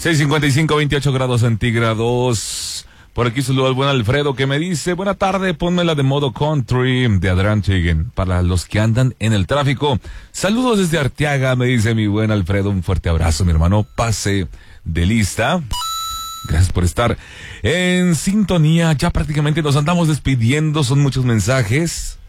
6:55, 28 grados centígrados. Por aquí saludo al buen Alfredo que me dice: buena tarde, ponme la de modo country de Adrián Chiguen para los que andan en el tráfico. Saludos desde Arteaga, me dice mi buen Alfredo. Un fuerte abrazo, mi hermano. Pase de lista. Gracias por estar en sintonía. Ya prácticamente nos andamos despidiendo. Son muchos mensajes.